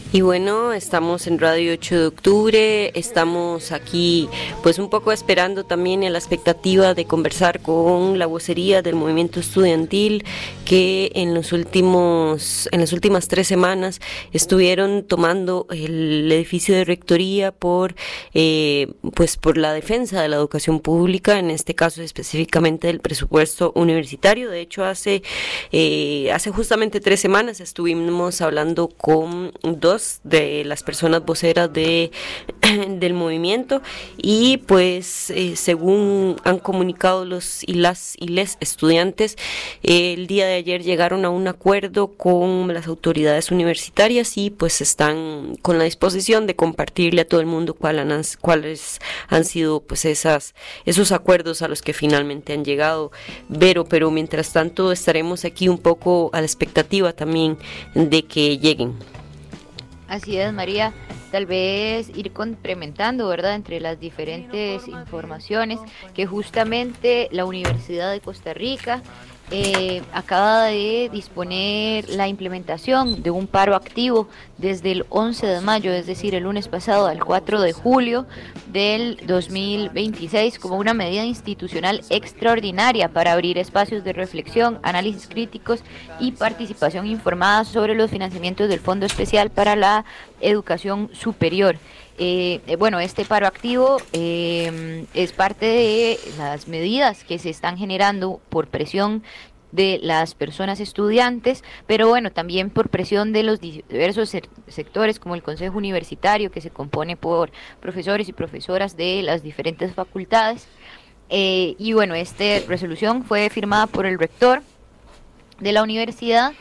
Y bueno, estamos en Radio 8 de octubre, estamos aquí pues un poco esperando también a la expectativa de conversar con la vocería del movimiento estudiantil que en las últimas 3 semanas estuvieron tomando el edificio de rectoría pues por la defensa de la educación pública, en este caso específicamente del presupuesto universitario. De hecho, hace justamente 3 semanas estuvimos hablando con dos de las personas voceras del movimiento y pues según han comunicado los y les estudiantes, el día de ayer llegaron a un acuerdo con las autoridades universitarias y pues están con la disposición de compartirle a todo el mundo cuáles han sido pues esos acuerdos a los que finalmente han llegado, pero mientras tanto estaremos aquí un poco a la expectativa también de que lleguen. Así es, María. Tal vez ir complementando, ¿verdad?, entre las diferentes informaciones que justamente la Universidad de Costa Rica acaba de disponer la implementación de un paro activo desde el 11 de mayo, es decir, el lunes pasado al 4 de julio del 2026, como una medida institucional extraordinaria para abrir espacios de reflexión, análisis críticos y participación informada sobre los financiamientos del Fondo Especial para la Educación Superior. Bueno, este paro activo es parte de las medidas que se están generando por presión de las personas estudiantes, pero bueno, también por presión de los diversos sectores como el Consejo Universitario, que se compone por profesores y profesoras de las diferentes facultades. Y bueno, esta resolución fue firmada por el rector de la universidad,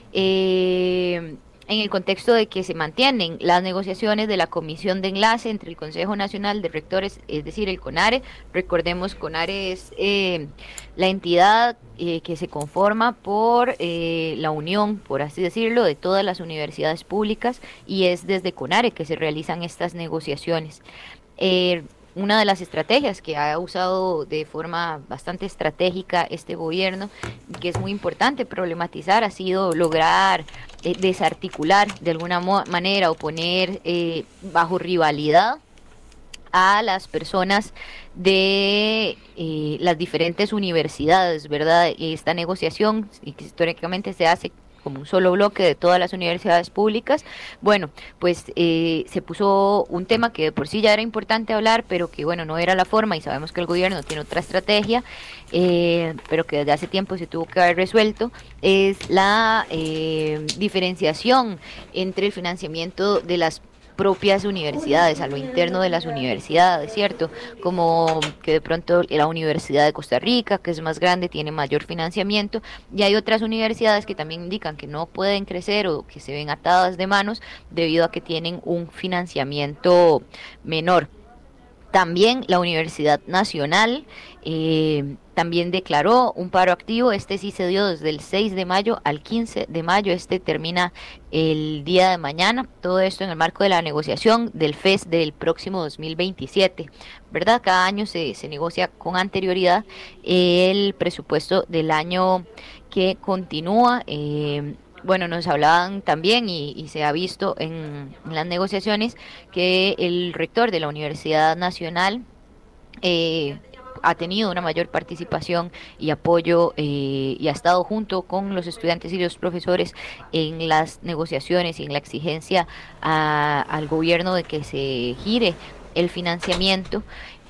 en el contexto de que se mantienen las negociaciones de la Comisión de Enlace entre el Consejo Nacional de Rectores, es decir, el CONARE. Recordemos, CONARE es la entidad que se conforma por la unión, por así decirlo, de todas las universidades públicas, y es desde CONARE que se realizan estas negociaciones. Una de las estrategias que ha usado de forma bastante estratégica este gobierno, que es muy importante problematizar, ha sido lograr desarticular de alguna manera o poner bajo rivalidad a las personas de las diferentes universidades, ¿verdad? Esta negociación históricamente se hace como un solo bloque de todas las universidades públicas. Bueno, pues se puso un tema que de por sí ya era importante hablar, pero que bueno, no era la forma, y sabemos que el gobierno tiene otra estrategia, pero que desde hace tiempo se tuvo que haber resuelto, es la diferenciación entre el financiamiento de las propias universidades, a lo interno de las universidades, ¿cierto? Como que de pronto la Universidad de Costa Rica, que es más grande, tiene mayor financiamiento, y hay otras universidades que también indican que no pueden crecer o que se ven atadas de manos debido a que tienen un financiamiento menor. También la Universidad Nacional también declaró un paro activo. Este sí se dio desde el 6 de mayo al 15 de mayo. Este termina el día de mañana. Todo esto en el marco de la negociación del FES del próximo 2027, ¿verdad? Cada año se negocia con anterioridad el presupuesto del año que continúa. Bueno, nos hablaban también y se ha visto en las negociaciones que el rector de la Universidad Nacional ha tenido una mayor participación y apoyo y ha estado junto con los estudiantes y los profesores en las negociaciones y en la exigencia al gobierno de que se gire el financiamiento.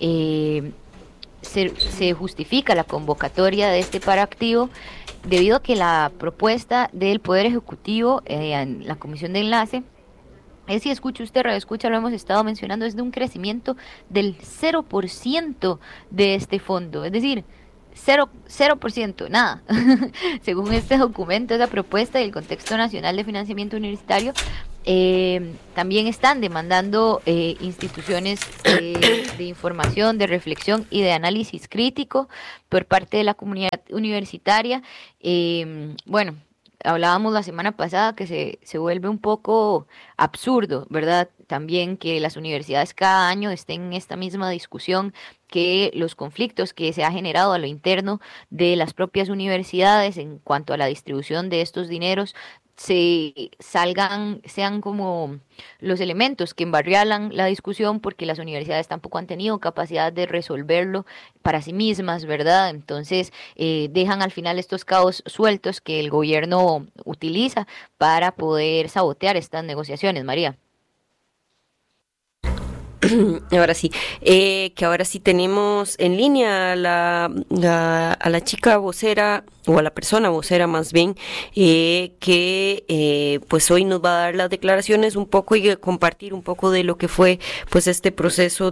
Se justifica la convocatoria de este paro activo debido a que la propuesta del Poder Ejecutivo en la Comisión de Enlace es, si escucha usted, radio escucha, lo hemos estado mencionando, es de un crecimiento del 0% de este fondo, es decir, 0%, nada. Según este documento, esa propuesta y el contexto nacional de financiamiento universitario, también están demandando instituciones de información, de reflexión y de análisis crítico por parte de la comunidad universitaria. Bueno, hablábamos la semana pasada que se vuelve un poco absurdo, ¿verdad? También que las universidades cada año estén en esta misma discusión, que los conflictos que se ha generado a lo interno de las propias universidades en cuanto a la distribución de estos dineros sean como los elementos que embarrialan la discusión, porque las universidades tampoco han tenido capacidad de resolverlo para sí mismas, ¿verdad? Entonces dejan al final estos cabos sueltos que el gobierno utiliza para poder sabotear estas negociaciones, María. Ahora sí, que ahora sí tenemos en línea a la chica vocera o a la persona vocera más bien, que pues hoy nos va a dar las declaraciones un poco y compartir un poco de lo que fue pues este proceso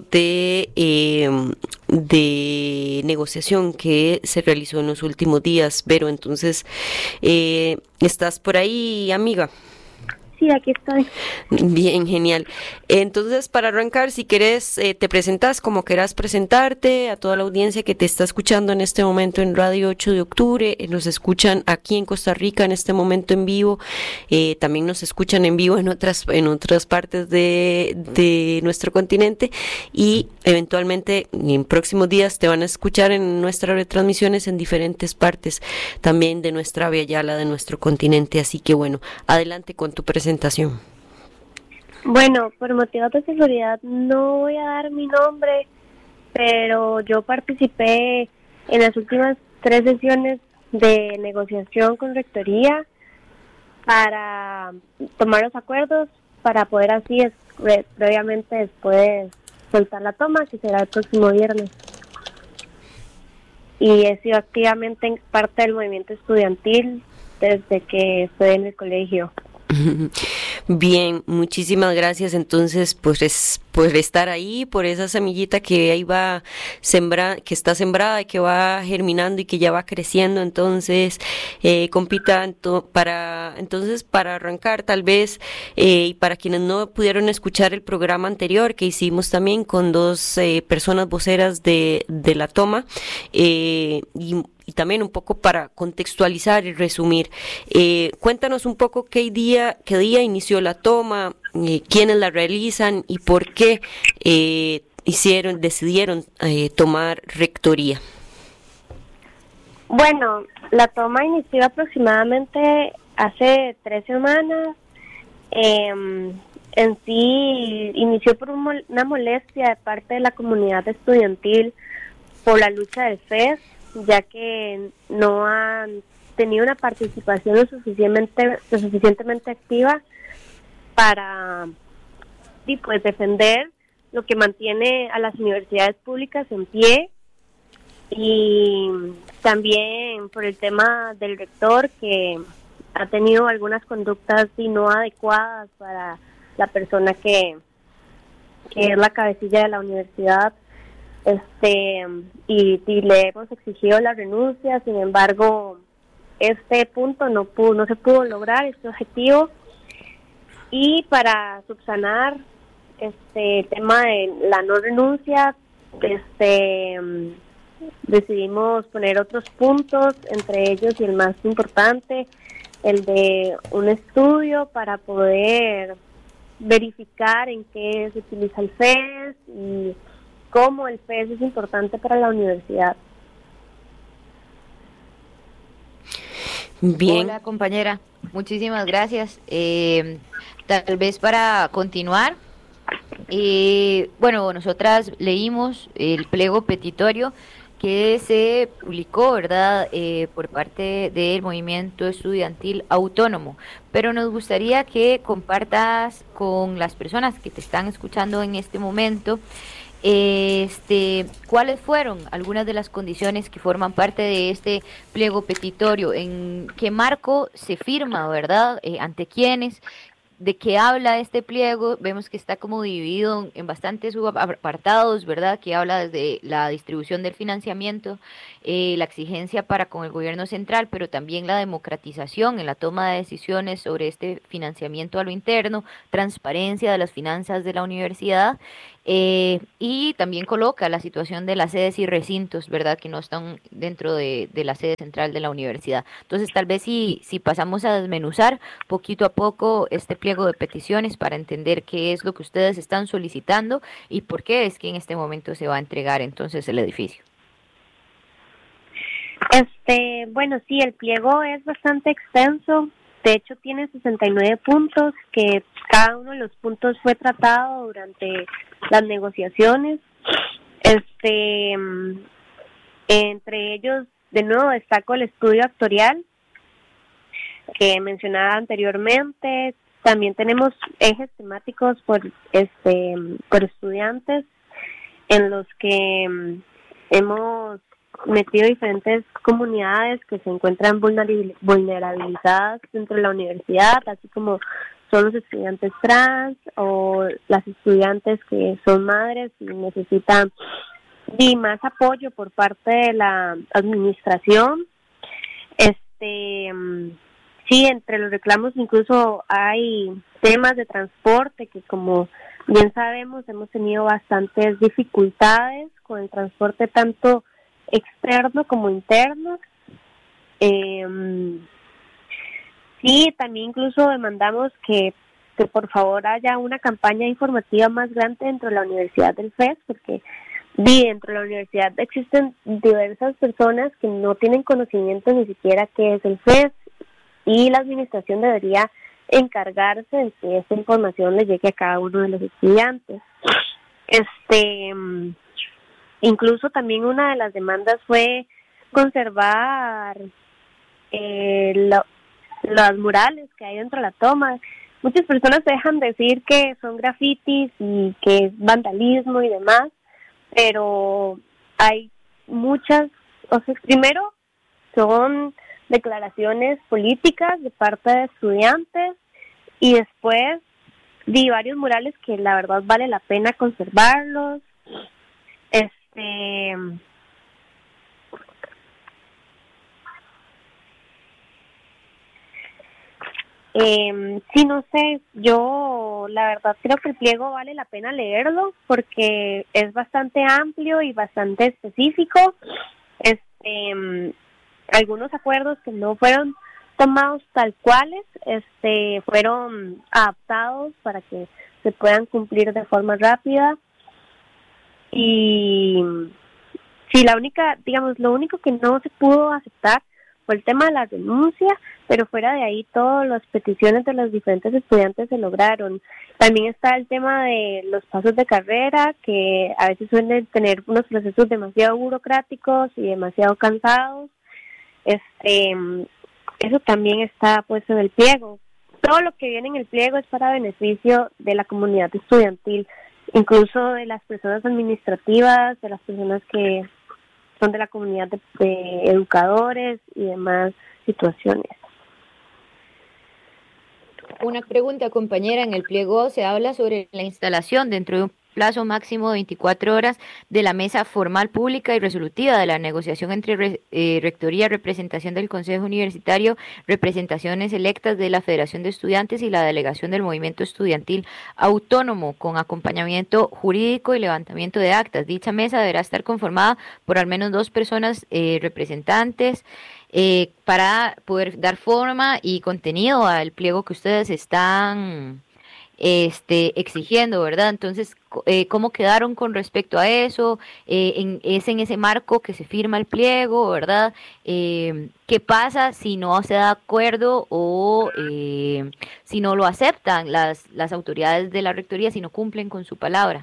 de negociación que se realizó en los últimos días. Vero, entonces, ¿estás por ahí, amiga? Sí, aquí estoy. Bien, genial. Entonces, para arrancar, si querés, te presentas como querás presentarte a toda la audiencia que te está escuchando en este momento en Radio 8 de Octubre. Nos escuchan aquí en Costa Rica en este momento en vivo. También nos escuchan en vivo en otras partes de nuestro continente. Y eventualmente, en próximos días, te van a escuchar en nuestras retransmisiones en diferentes partes también de nuestra Via Yala, de nuestro continente. Así que, bueno, adelante con tu presentación. Bueno, por motivos de seguridad no voy a dar mi nombre, pero yo participé en las últimas 3 sesiones de negociación con Rectoría para tomar los acuerdos, para poder así previamente después soltar la toma, que será el próximo viernes. Y he sido activamente parte del movimiento estudiantil desde que estoy en el colegio. Bien, muchísimas gracias entonces por estar ahí, por esa semillita que ahí va que está sembrada y que va germinando y que ya va creciendo. Entonces, compita, para arrancar tal vez, y para quienes no pudieron escuchar el programa anterior que hicimos también con 2 personas voceras de la toma, y también un poco para contextualizar y resumir. Cuéntanos un poco qué día inició la toma, quiénes la realizan y por qué decidieron tomar rectoría. Bueno, la toma inició aproximadamente hace 3 semanas. En sí inició por una molestia de parte de la comunidad estudiantil por la lucha del FES, ya que no han tenido una participación lo suficientemente activa para pues, defender lo que mantiene a las universidades públicas en pie, y también por el tema del rector, que ha tenido algunas conductas no adecuadas para la persona que es la cabecilla de la universidad. Y le hemos exigido la renuncia. Sin embargo, este punto no se pudo lograr, este objetivo, y para subsanar este tema de la no renuncia, decidimos poner otros puntos, entre ellos, y el más importante, el de un estudio para poder verificar en qué se utiliza el FES y cómo el FES es importante para la universidad. Bien. Hola, compañera, muchísimas gracias. Tal vez para continuar, bueno, nosotras leímos el pliego petitorio que se publicó, ¿verdad?, por parte del movimiento estudiantil autónomo, pero nos gustaría que compartas con las personas que te están escuchando en este momento cuáles fueron algunas de las condiciones que forman parte de este pliego petitorio, en qué marco se firma, ¿verdad?, ante quiénes, de qué habla este pliego. Vemos que está como dividido en bastantes subapartados, ¿verdad?, que habla desde la distribución del financiamiento, la exigencia para con el gobierno central, pero también la democratización en la toma de decisiones sobre este financiamiento a lo interno, transparencia de las finanzas de la universidad, y también coloca la situación de las sedes y recintos, ¿verdad?, que no están dentro de la sede central de la universidad. Entonces, tal vez si pasamos a desmenuzar poquito a poco este pliego de peticiones para entender qué es lo que ustedes están solicitando y por qué es que en este momento se va a entregar entonces el edificio. Bueno, sí, el pliego es bastante extenso. de hecho tiene 69 puntos, que cada uno de los puntos fue tratado durante las negociaciones. Entre ellos, de nuevo, destaco el estudio actorial que mencionaba anteriormente. También tenemos ejes temáticos por estudiantes, en los que hemos metido diferentes comunidades que se encuentran vulnerabilizadas dentro de la universidad, así como son los estudiantes trans o las estudiantes que son madres y necesitan más apoyo por parte de la administración. Sí, entre los reclamos incluso hay temas de transporte que, como bien sabemos, hemos tenido bastantes dificultades con el transporte tanto externo como interno. Sí, también incluso demandamos que por favor haya una campaña informativa más grande dentro de la Universidad del FES, porque dentro de la universidad existen diversas personas que no tienen conocimiento ni siquiera qué es el FES, y la administración debería encargarse de que esta información le llegue a cada uno de los estudiantes. Incluso también una de las demandas fue conservar los murales que hay dentro de la toma. Muchas personas dejan decir que son grafitis y que es vandalismo y demás, pero hay muchas, primero son declaraciones políticas de parte de estudiantes, y después de varios murales que la verdad vale la pena conservarlos. Sí, no sé, yo la verdad creo que el pliego vale la pena leerlo porque es bastante amplio y bastante específico. Algunos acuerdos que no fueron tomados tal cuales, fueron adaptados para que se puedan cumplir de forma rápida. Y sí, lo único que no se pudo aceptar fue el tema de la renuncia, pero fuera de ahí todas las peticiones de los diferentes estudiantes se lograron. También está el tema de los pasos de carrera, que a veces suelen tener unos procesos demasiado burocráticos y demasiado cansados. Eso también está puesto en el pliego. Todo lo que viene en el pliego es para beneficio de la comunidad estudiantil, incluso de las personas administrativas, de las personas que son de la comunidad de educadores y demás situaciones. Una pregunta, compañera. En el pliego se habla sobre la instalación dentro de un plazo máximo de 24 horas de la mesa formal, pública y resolutiva de la negociación entre Rectoría, representación del Consejo Universitario, representaciones electas de la Federación de Estudiantes y la delegación del Movimiento Estudiantil Autónomo, con acompañamiento jurídico y levantamiento de actas. Dicha mesa deberá estar conformada por al menos 2 personas representantes, para poder dar forma y contenido al pliego que ustedes están exigiendo, ¿verdad? Entonces, ¿cómo quedaron con respecto a eso? Es en ese marco que se firma el pliego, ¿verdad? ¿Qué pasa si no se da acuerdo o si no lo aceptan las autoridades de la rectoría, si no cumplen con su palabra?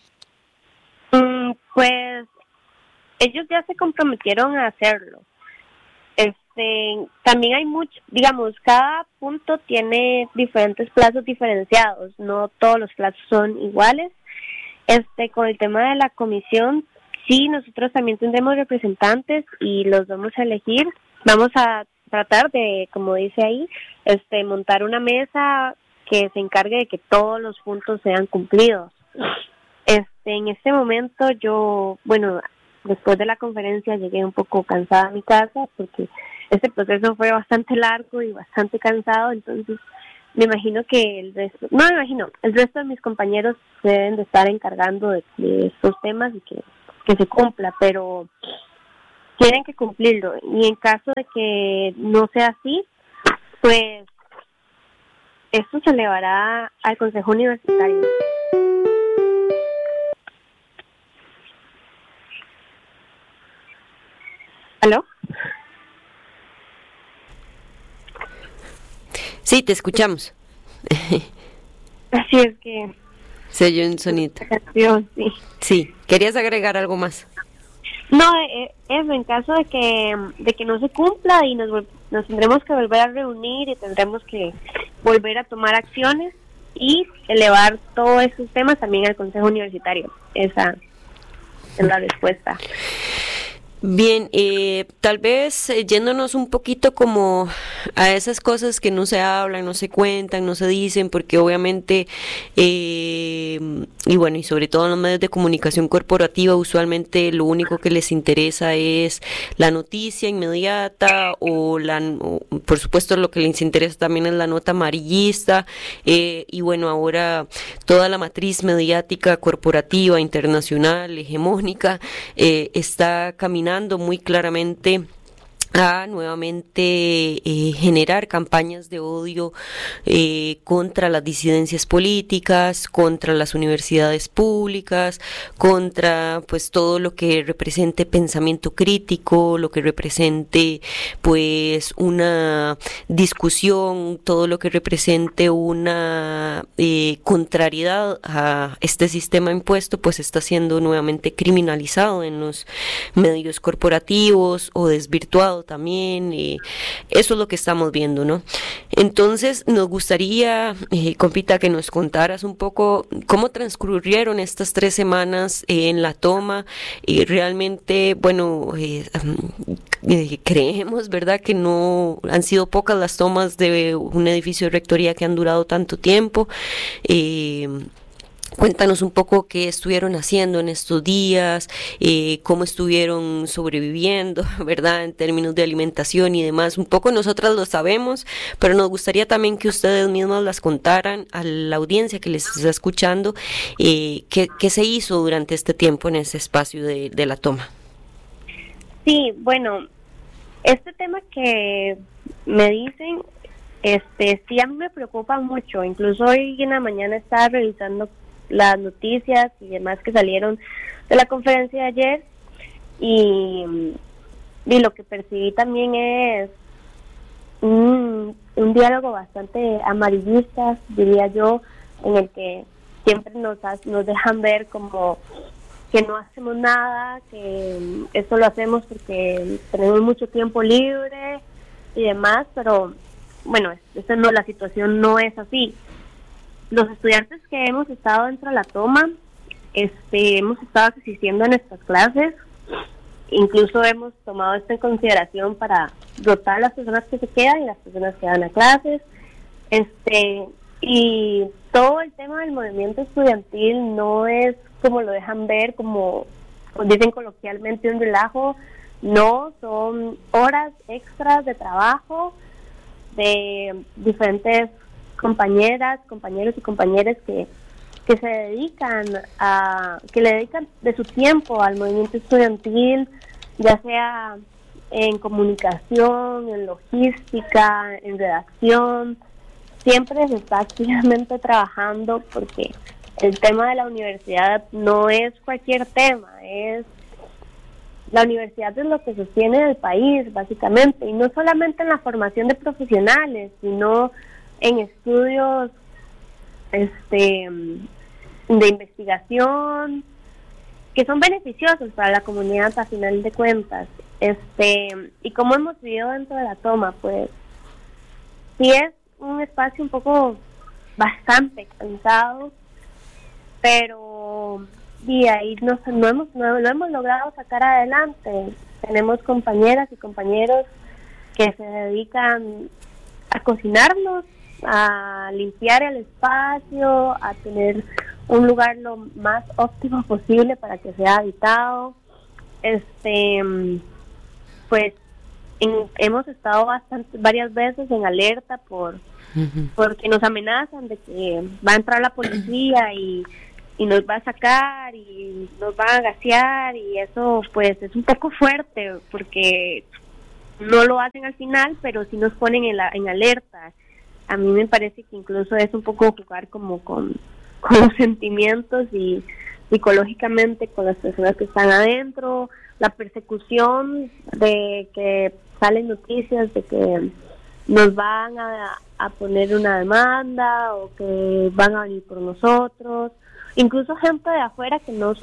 Pues ellos ya se comprometieron a hacerlo. También hay cada punto tiene diferentes plazos diferenciados, no todos los plazos son iguales. Con el tema de la comisión, sí, nosotros también tendremos representantes y los vamos a elegir. Vamos a tratar de, como dice ahí, montar una mesa que se encargue de que todos los puntos sean cumplidos. En este momento después de la conferencia llegué un poco cansada a mi casa porque este proceso fue bastante largo y bastante cansado, entonces me imagino que el resto de mis compañeros se deben de estar encargando de estos temas y que se cumpla, pero tienen que cumplirlo, y en caso de que no sea así, pues esto se elevará al Consejo Universitario. ¿Aló? Sí, te escuchamos. Así es que... Se oyó un sonido. Sí. Sí, ¿querías agregar algo más? No, eso en caso de que no se cumpla y nos tendremos que volver a reunir y tendremos que volver a tomar acciones y elevar todos esos temas también al Consejo Universitario. Esa es la respuesta. Bien, tal vez yéndonos un poquito como a esas cosas que no se hablan, no se cuentan, no se dicen, porque obviamente, y bueno, y sobre todo en los medios de comunicación corporativa, usualmente lo único que les interesa es la noticia inmediata o por supuesto lo que les interesa también es la nota amarillista, y bueno, ahora toda la matriz mediática corporativa, internacional, hegemónica, está caminando muy claramente a nuevamente generar campañas de odio contra las disidencias políticas, contra las universidades públicas, contra pues todo lo que represente pensamiento crítico, lo que represente pues una discusión, todo lo que represente una contrariedad a este sistema impuesto, pues está siendo nuevamente criminalizado en los medios corporativos o desvirtuado también, eso es lo que estamos viendo, ¿no? Entonces nos gustaría, compita, que nos contaras un poco cómo transcurrieron estas 3 semanas en la toma, y realmente, bueno, creemos, ¿verdad?, que no han sido pocas las tomas de un edificio de rectoría que han durado tanto tiempo. Cuéntanos un poco qué estuvieron haciendo en estos días, cómo estuvieron sobreviviendo, ¿verdad?, en términos de alimentación y demás. Un poco nosotras lo sabemos, pero nos gustaría también que ustedes mismos las contaran a la audiencia que les está escuchando, qué se hizo durante este tiempo en ese espacio de la toma. Sí, bueno, este tema que me dicen, sí, a mí me preocupa mucho. Incluso hoy en la mañana estaba revisando las noticias y demás que salieron de la conferencia de ayer, y lo que percibí también es un diálogo bastante amarillista, diría yo, en el que siempre nos dejan ver como que no hacemos nada, que esto lo hacemos porque tenemos mucho tiempo libre y demás, pero bueno, la situación no es así. Los estudiantes que hemos estado dentro de la toma, hemos estado asistiendo a nuestras clases, incluso hemos tomado esto en consideración para rotar las personas que se quedan y las personas que van a clases, y todo el tema del movimiento estudiantil no es como lo dejan ver, como dicen coloquialmente, un relajo. No, son horas extras de trabajo de diferentes compañeras, compañeros y compañeras que se dedican que le dedican de su tiempo al movimiento estudiantil, ya sea en comunicación, en logística, en redacción. Siempre se está activamente trabajando, porque el tema de la universidad no es cualquier tema, la universidad es lo que sostiene el país, básicamente, y no solamente en la formación de profesionales, sino en estudios de investigación que son beneficiosos para la comunidad a final de cuentas. Y como hemos vivido dentro de la toma, pues sí es un espacio un poco bastante cansado, pero y ahí lo hemos logrado sacar adelante. Tenemos compañeras y compañeros que se dedican a cocinarnos, a limpiar el espacio, a tener un lugar lo más óptimo posible para que sea habitado. Pues hemos estado varias veces en alerta porque nos amenazan de que va a entrar la policía y nos va a sacar y nos va a gasear, y eso pues es un poco fuerte, porque no lo hacen al final, pero sí nos ponen en alerta. A mí me parece que incluso es un poco jugar como con los sentimientos y psicológicamente con las personas que están adentro, la persecución de que salen noticias de que nos van a poner una demanda o que van a venir por nosotros, incluso gente de afuera que no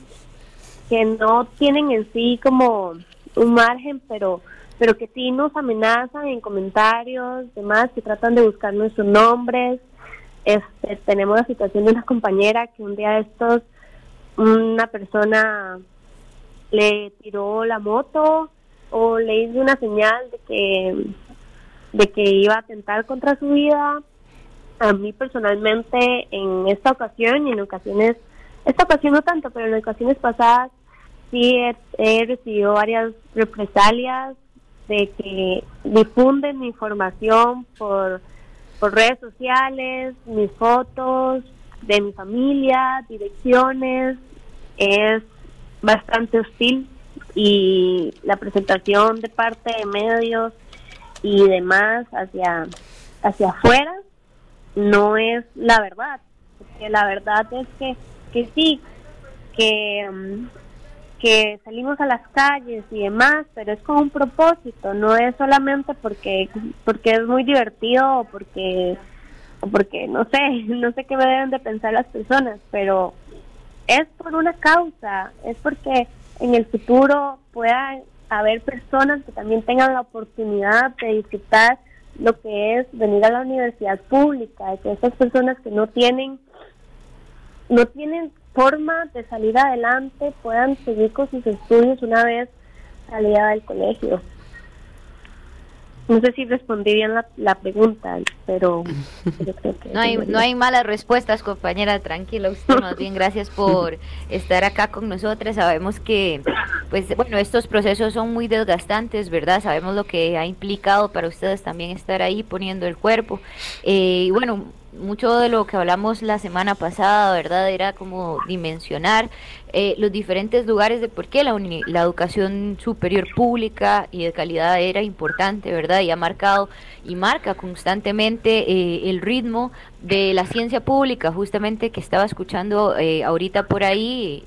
tienen en sí como un margen, pero que sí nos amenazan en comentarios, demás, que tratan de buscar nuestros nombres. Tenemos la situación de una compañera que un día de estos una persona le tiró la moto o le hizo una señal de que iba a atentar contra su vida. A mí personalmente en esta ocasión y en ocasiones, esta ocasión no tanto, pero en ocasiones pasadas sí he recibido varias represalias de que difunden mi información por redes sociales, mis fotos de mi familia, direcciones. Es bastante hostil y la presentación de parte de medios y demás hacia afuera no es la verdad, porque la verdad es que sí, que salimos a las calles y demás, pero es con un propósito, no es solamente porque es muy divertido o porque no sé qué me deben de pensar las personas, pero es por una causa, es porque en el futuro pueda haber personas que también tengan la oportunidad de disfrutar lo que es venir a la universidad pública, de que esas personas que no tienen forma de salir adelante puedan seguir con sus estudios una vez salida del colegio. No sé si respondí bien la pregunta, pero yo creo que no hay malas respuestas, compañera, tranquila usted, más bien gracias por estar acá con nosotras. Sabemos que, pues bueno, estos procesos son muy desgastantes, ¿verdad? Sabemos lo que ha implicado para ustedes también estar ahí poniendo el cuerpo. Y bueno, mucho de lo que hablamos la semana pasada, ¿verdad? Era como dimensionar los diferentes lugares de por qué la educación superior pública y de calidad era importante, ¿verdad? Y ha marcado y marca constantemente el ritmo de la ciencia pública, justamente que estaba escuchando ahorita por ahí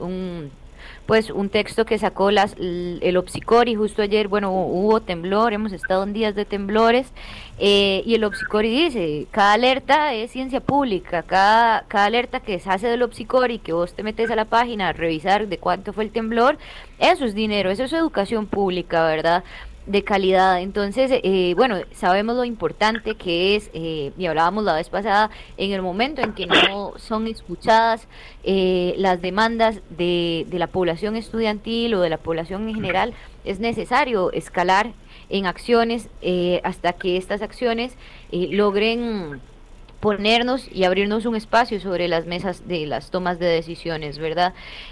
un texto que sacó el Opsicori justo ayer. Bueno, hubo temblor, hemos estado en días de temblores, y el Opsicori dice, cada alerta es ciencia pública, cada alerta que se hace del Opsicori, que vos te metes a la página a revisar de cuánto fue el temblor, eso es dinero, eso es educación pública, ¿verdad?, de calidad. Entonces, bueno, sabemos lo importante que es, y hablábamos la vez pasada, en el momento en que no son escuchadas las demandas de la población estudiantil o de la población en general, es necesario escalar en acciones hasta que estas acciones logren ponernos y abrirnos un espacio sobre las mesas de las tomas de decisiones, ¿verdad?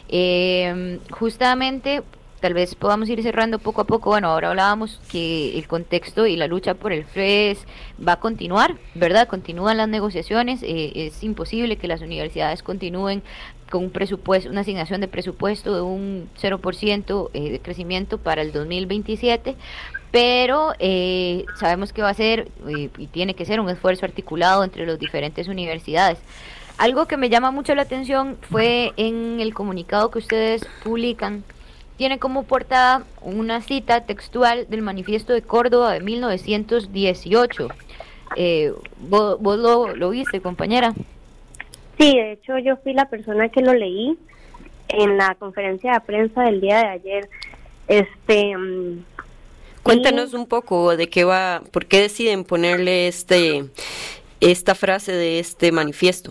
Justamente, tal vez podamos ir cerrando poco a poco. Bueno, ahora hablábamos que el contexto y la lucha por el FRES va a continuar, ¿verdad? Continúan las negociaciones, es imposible que las universidades continúen con un presupuesto, una asignación de presupuesto de un 0% de crecimiento para el 2027, pero sabemos que va a ser y tiene que ser un esfuerzo articulado entre las diferentes universidades. Algo que me llama mucho la atención fue en el comunicado que ustedes publican. Tiene como portada una cita textual del Manifiesto de Córdoba de 1918. ¿Vos lo viste, compañera? Sí, de hecho yo fui la persona que lo leí en la conferencia de prensa del día de ayer. Cuéntanos un poco de qué va, por qué deciden ponerle esta frase de este manifiesto.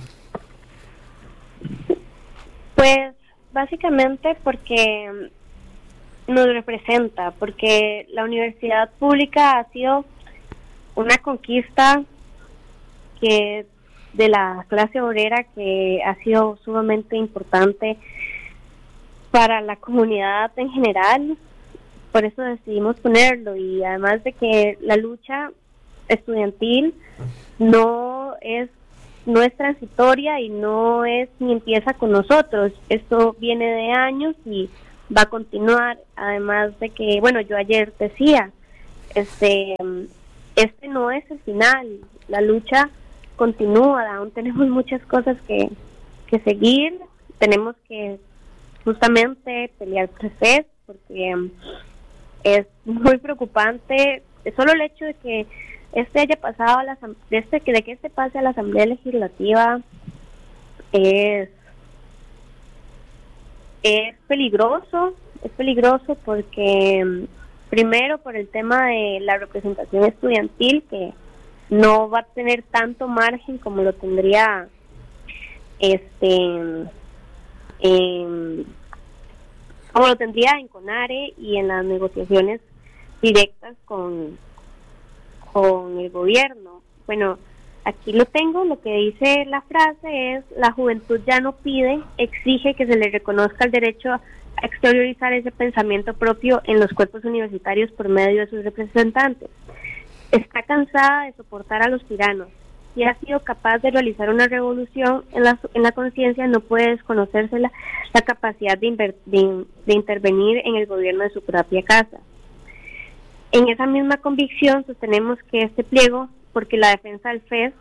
Pues básicamente porque nos representa, porque la universidad pública ha sido una conquista que de la clase obrera que ha sido sumamente importante para la comunidad en general. Por eso decidimos ponerlo, y además de que la lucha estudiantil no es transitoria y no es ni empieza con nosotros, esto viene de años y va a continuar. Además de que, bueno, yo ayer decía, este no es el final, la lucha continúa, aún tenemos muchas cosas que seguir, tenemos que justamente pelear por FES, porque es muy preocupante solo el hecho de que haya pasado a de que este pase a la Asamblea Legislativa es peligroso porque primero por el tema de la representación estudiantil, que no va a tener tanto margen como lo tendría en CONARE y en las negociaciones directas con el gobierno. Bueno, aquí lo tengo, lo que dice la frase es: la juventud ya no pide, exige que se le reconozca el derecho a exteriorizar ese pensamiento propio en los cuerpos universitarios por medio de sus representantes. Está cansada de soportar a los tiranos y ha sido capaz de realizar una revolución en la conciencia. No puede desconocerse la capacidad de intervenir en el gobierno de su propia casa. En esa misma convicción sostenemos que este pliego, porque la defensa del FES,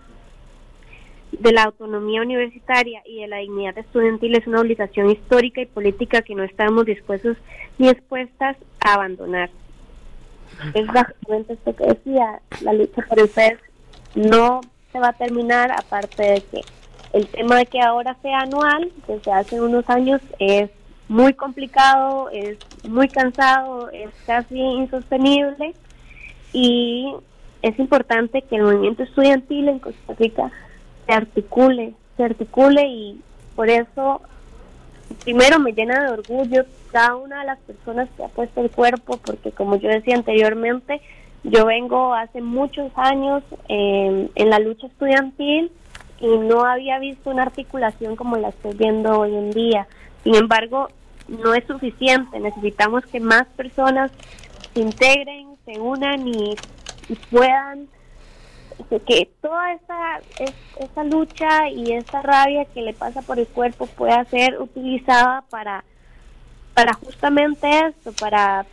de la autonomía universitaria y de la dignidad estudiantil, es una obligación histórica y política que no estamos dispuestos ni dispuestas a abandonar. Es básicamente esto que decía: la lucha por el FES no se va a terminar, aparte de que el tema de que ahora sea anual, desde hace unos años, es muy complicado, es muy cansado, es casi insostenible, y es importante que el movimiento estudiantil en Costa Rica se articule, y por eso primero me llena de orgullo cada una de las personas que ha puesto el cuerpo, porque como yo decía anteriormente, yo vengo hace muchos años en la lucha estudiantil y no había visto una articulación como la estoy viendo hoy en día. Sin embargo, no es suficiente, necesitamos que más personas se integren, se unan y puedan, que toda esa lucha y esa rabia que le pasa por el cuerpo pueda ser utilizada para justamente esto, para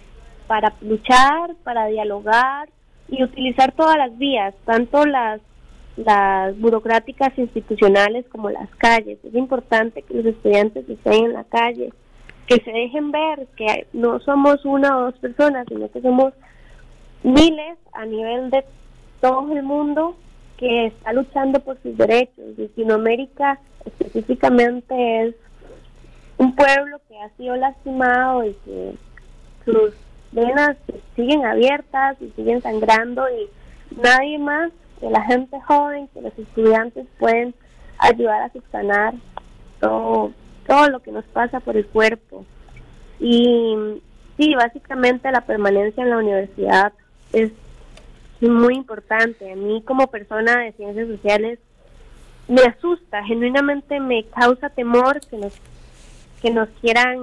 luchar, para dialogar y utilizar todas las vías, tanto las burocráticas institucionales como las calles. Es importante que los estudiantes estén en la calle, que se dejen ver, que no somos una o dos personas, sino que somos miles a nivel de todo el mundo que está luchando por sus derechos. Latinoamérica específicamente es un pueblo que ha sido lastimado y que sus venas siguen abiertas y siguen sangrando, y nadie más que la gente joven, que los estudiantes pueden ayudar a subsanar todo lo que nos pasa por el cuerpo. Y sí, básicamente la permanencia en la universidad es muy importante. A mí, como persona de ciencias sociales, me asusta, genuinamente me causa temor que nos quieran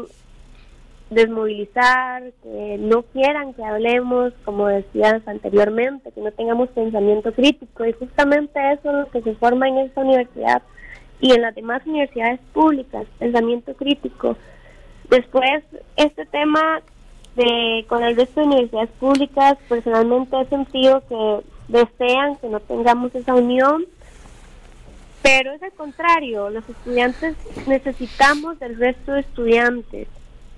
desmovilizar, que no quieran que hablemos, como decías anteriormente, que no tengamos pensamiento crítico, y justamente eso es lo que se forma en esta universidad y en las demás universidades públicas, pensamiento crítico. Después, este tema con el resto de universidades públicas, personalmente he sentido que desean que no tengamos esa unión, pero es al contrario, los estudiantes necesitamos del resto de estudiantes.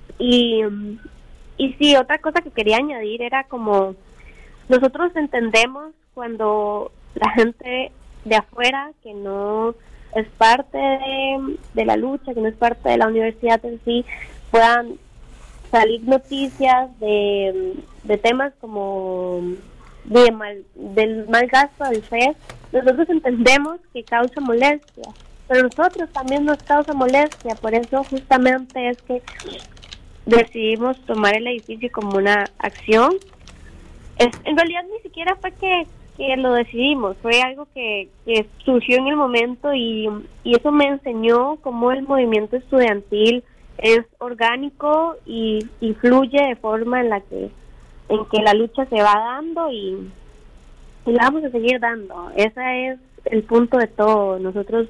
Y sí, otra cosa que quería añadir era como nosotros entendemos cuando la gente de afuera, que no es parte de la lucha, que no es parte de la universidad en sí, puedan salir noticias de temas como del mal gasto del FES. Nosotros entendemos que causa molestia, pero nosotros también nos causa molestia, por eso justamente es que decidimos tomar el edificio como una acción. En realidad ni siquiera fue que lo decidimos, fue algo que surgió en el momento, y eso me enseñó cómo el movimiento estudiantil es orgánico y fluye de forma en que la lucha se va dando y la vamos a seguir dando. Ese es el punto de todo. Nosotros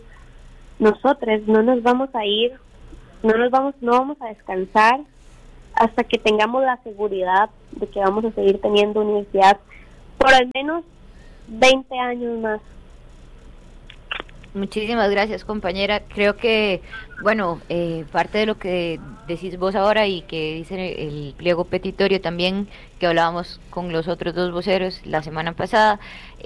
no nos vamos a ir, no vamos a descansar hasta que tengamos la seguridad de que vamos a seguir teniendo universidad por al menos 20 años más. Muchísimas gracias, compañera. Creo que, bueno, parte de lo que decís vos ahora y que dice el pliego petitorio también, que hablábamos con los otros dos voceros la semana pasada,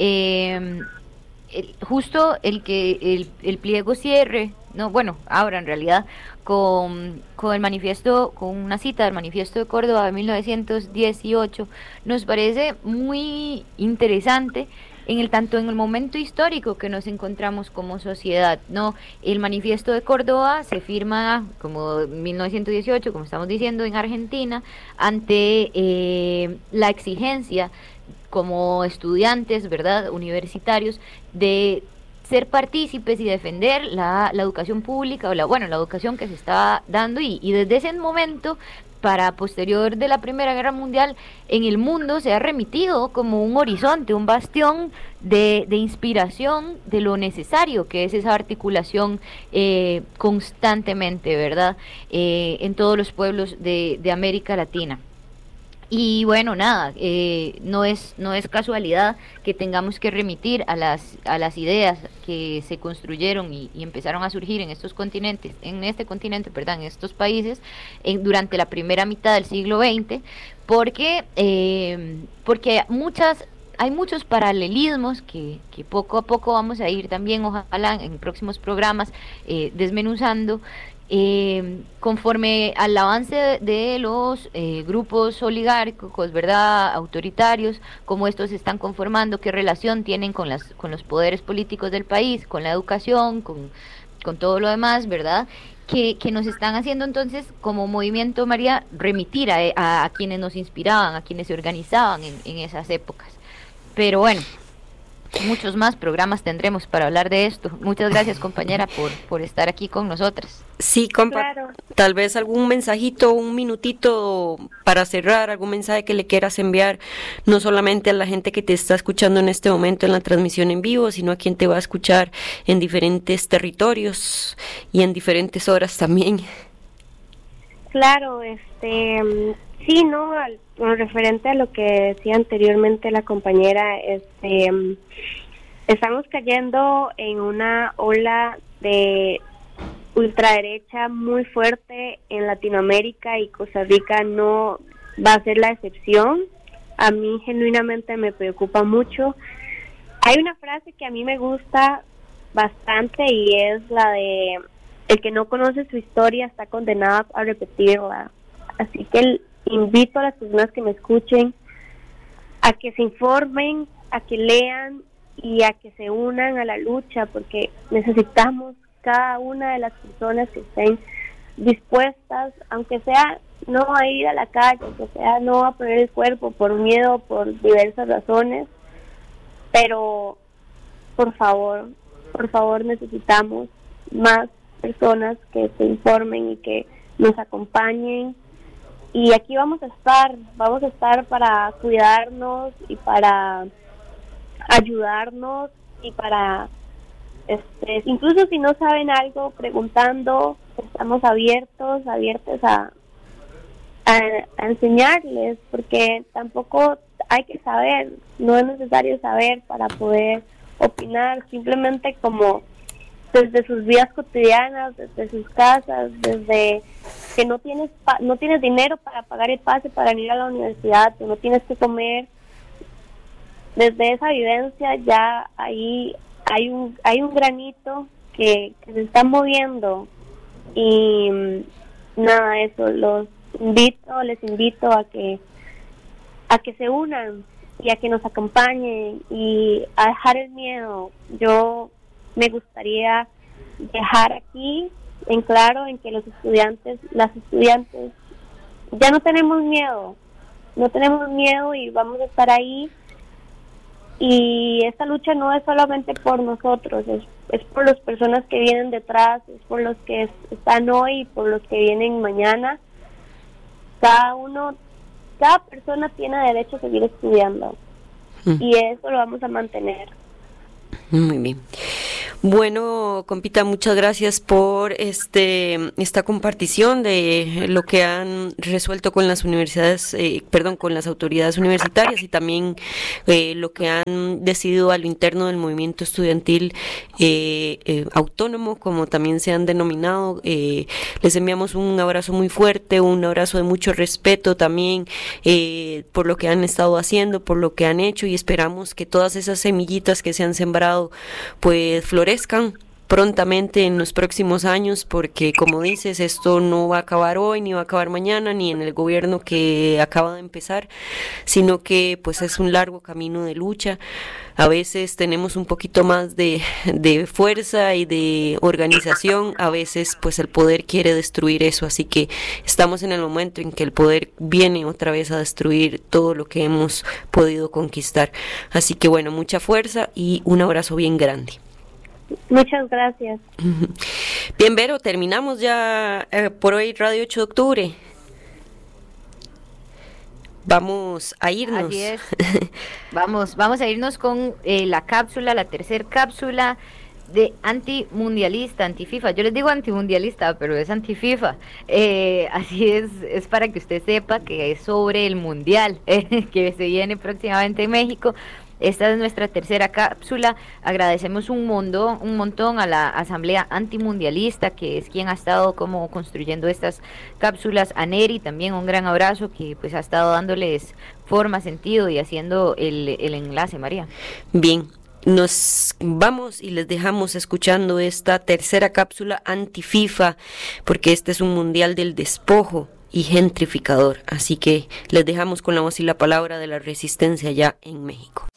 justo el pliego cierre, no, bueno, ahora en realidad, con el manifiesto, con una cita del manifiesto de Córdoba de 1918, nos parece muy interesante tanto en el momento histórico que nos encontramos como sociedad, ¿no? El manifiesto de Córdoba se firma como 1918, como estamos diciendo, en Argentina, ante la exigencia como estudiantes, ¿verdad?, universitarios, de ser partícipes y defender la educación pública o la educación que se está dando y desde ese momento para posterior de la Primera Guerra Mundial en el mundo se ha remitido como un horizonte, un bastión de inspiración de lo necesario que es esa articulación constantemente, ¿verdad?, en todos los pueblos de América Latina. Y bueno, nada, no es casualidad que tengamos que remitir a las ideas que se construyeron y empezaron a surgir en estos continentes, en estos países, durante la primera mitad del siglo XX, porque hay muchos paralelismos que poco a poco vamos a ir también, ojalá en próximos programas, desmenuzando. Conforme al avance de los grupos oligárquicos, ¿verdad?, autoritarios, cómo estos se están conformando, qué relación tienen con los poderes políticos del país, con la educación, con todo lo demás, ¿verdad?, que nos están haciendo entonces como movimiento, María, remitir a quienes nos inspiraban, a quienes se organizaban en esas épocas. Pero bueno, muchos más programas tendremos para hablar de esto. Muchas gracias, compañera, por estar aquí con nosotras. Sí, compa, claro. Tal vez algún mensajito, un minutito para cerrar, algún mensaje que le quieras enviar, no solamente a la gente que te está escuchando en este momento en la transmisión en vivo, sino a quien te va a escuchar en diferentes territorios y en diferentes horas también. Claro, sí, no, con referente a lo que decía anteriormente la compañera, estamos cayendo en una ola de ultraderecha muy fuerte en Latinoamérica y Costa Rica no va a ser la excepción. A mí genuinamente me preocupa mucho. Hay una frase que a mí me gusta bastante y es la de: el que no conoce su historia está condenado a repetirla. Así que invito a las personas que me escuchen a que se informen, a que lean y a que se unan a la lucha, porque necesitamos cada una de las personas que estén dispuestas, aunque sea no a ir a la calle, aunque sea no a poner el cuerpo por miedo, por diversas razones, pero por favor necesitamos más personas que se informen y que nos acompañen. Y aquí vamos a estar para cuidarnos y para ayudarnos y para incluso si no saben algo, preguntando, estamos abiertos a enseñarles, porque tampoco hay que saber, no es necesario saber para poder opinar, simplemente como desde sus vidas cotidianas, desde sus casas, desde que no tienes dinero para pagar el pase para ir a la universidad, que no tienes que comer. Desde esa vivencia ya ahí hay un granito que se está moviendo y nada, eso, les invito a que se unan y a que nos acompañen y a dejar el miedo. Yo me gustaría dejar aquí en claro en que las estudiantes ya no tenemos miedo y vamos a estar ahí. Y esta lucha no es solamente por nosotros, es por las personas que vienen detrás, es por los que están hoy y por los que vienen mañana. Cada persona tiene derecho a seguir estudiando y eso lo vamos a mantener. Muy bien. Bueno, compita, muchas gracias por esta compartición de lo que han resuelto con las universidades, con las autoridades universitarias, y también lo que han decidido a lo interno del movimiento estudiantil autónomo, como también se han denominado. Les enviamos un abrazo muy fuerte, un abrazo de mucho respeto también por lo que han estado haciendo, por lo que han hecho, y esperamos que todas esas semillitas que se han sembrado pues florezcan prontamente en los próximos años, porque como dices, esto no va a acabar hoy, ni va a acabar mañana, ni en el gobierno que acaba de empezar, sino que pues es un largo camino de lucha. A veces tenemos un poquito más de fuerza y de organización, a veces pues el poder quiere destruir eso, así que estamos en el momento en que el poder viene otra vez a destruir todo lo que hemos podido conquistar. Así que bueno, mucha fuerza y un abrazo bien grande. Muchas gracias. Bien, Vero, terminamos ya por hoy Radio 8 de Octubre. Vamos a irnos. Así es. Vamos a irnos con la tercer cápsula de antimundialista, anti-FIFA. Yo les digo antimundialista, pero es anti-FIFA. Así es para que usted sepa que es sobre el mundial que se viene próximamente en México. Esta es nuestra tercera cápsula. Agradecemos un montón a la Asamblea Antimundialista, que es quien ha estado como construyendo estas cápsulas. A Neri también un gran abrazo, que pues ha estado dándoles forma, sentido y haciendo el enlace, María. Bien, nos vamos y les dejamos escuchando esta tercera cápsula anti-FIFA, porque este es un mundial del despojo y gentrificador. Así que les dejamos con la voz y la palabra de la resistencia allá en México.